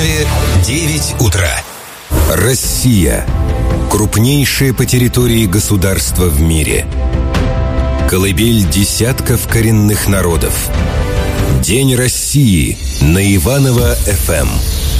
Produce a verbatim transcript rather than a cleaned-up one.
Иванове девять утра. Россия. Крупнейшее по территории государство в мире. Колыбель десятков коренных народов. День России на Иваново эф эм.